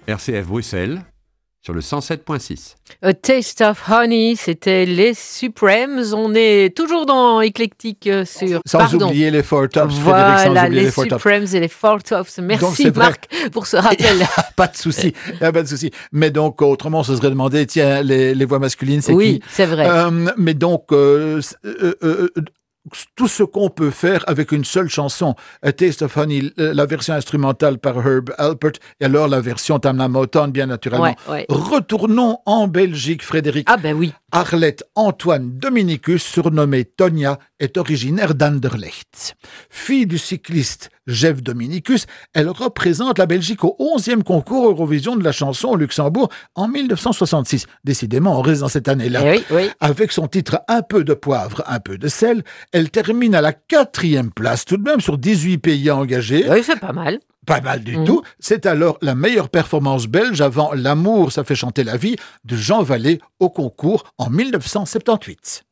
RCF Bruxelles, sur le 107.6. A Taste of Honey, c'était les Supremes. On est toujours dans Éclectique sur... Sans oublier les Four Tops, voilà, Frédéric, sans oublier les les Four Tops. Supremes et les Four Tops. Merci Marc pour ce rappel. Pas de souci, pas de souci. Mais donc, autrement, on se serait demandé, tiens, les voix masculines, c'est qui ? Oui, c'est vrai. Mais donc, tout ce qu'on peut faire avec une seule chanson, A Taste of Honey, la version instrumentale par Herb Alpert, et alors la version Tamla Motown, bien naturellement. Ouais. Retournons en Belgique, Frédéric. Ah ben oui. Arlette Antoine Dominicus, surnommée Tonia, est originaire d'Anderlecht. Fille du cycliste Jeff Dominicus, elle représente la Belgique au 11e concours Eurovision de la chanson au Luxembourg en 1966. Décidément, on reste dans cette année-là. Oui. Avec son titre Un peu de poivre, un peu de sel, elle termine à la 4e place, tout de même sur 18 pays engagés. Oui, c'est pas mal. Pas mal du tout. C'est alors la meilleure performance belge avant L'amour, ça fait chanter la vie de Jean Vallée au concours en 1978.